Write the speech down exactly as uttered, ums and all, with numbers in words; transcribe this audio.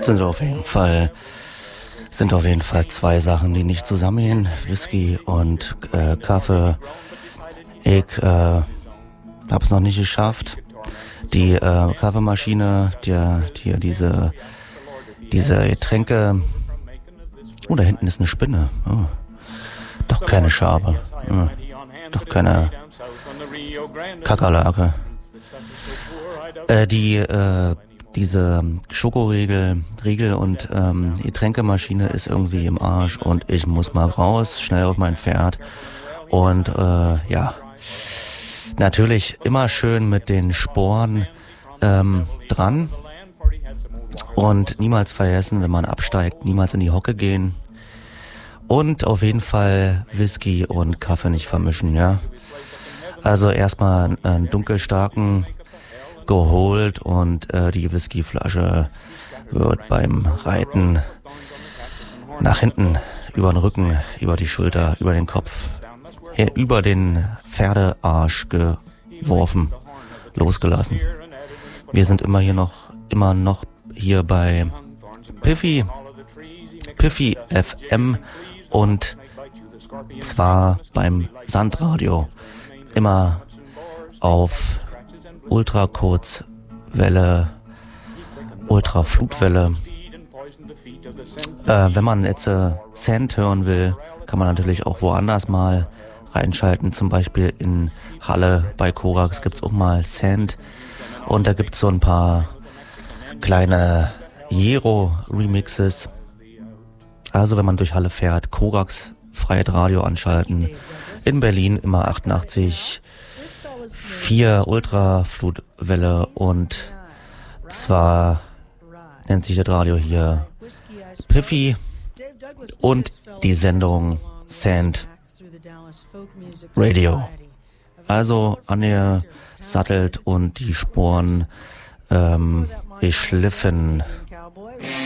sind auf jeden Fall sind auf jeden Fall zwei Sachen, die nicht zusammengehen. Whisky und äh, Kaffee. Ich äh, habe es noch nicht geschafft. Die äh, Kaffeemaschine, die, die diese diese Getränke. Oh, da hinten ist eine Spinne. Oh. Doch keine Schabe. Oh. Doch keine Kakerlake. Äh, die äh, diese Schokoriegel Riegel und ähm, Getränkemaschine ist irgendwie im Arsch und ich muss mal raus, schnell auf mein Pferd. Und äh, ja, natürlich immer schön mit den Sporen ähm, dran. Und niemals vergessen, wenn man absteigt, niemals in die Hocke gehen. Und auf jeden Fall Whisky und Kaffee nicht vermischen, ja. Also erstmal einen dunkelstarken geholt und äh, die Whiskyflasche wird beim Reiten nach hinten, über den Rücken, über die Schulter, über den Kopf, her, über den Pferdearsch geworfen, losgelassen. Wir sind immer hier noch, immer noch hier bei Piffy, Piffy F M und zwar beim Sandradio. Immer auf Ultrakurzwelle, Ultraflutwelle. Äh, wenn man jetzt äh, Sand hören will, kann man natürlich auch woanders mal reinschalten. Zum Beispiel in Halle bei Korax gibt's auch mal Sand. Und da gibt's so ein paar kleine Jero-Remixes. Also wenn man durch Halle fährt, Korax, Freiheit Radio anschalten. In Berlin immer achtundachtzig Komma vier Ultraflutwelle und zwar nennt sich das Radio hier Piffy und die Sendung Sand Radio. Also angesattelt und die Sporen ähm, geschliffen.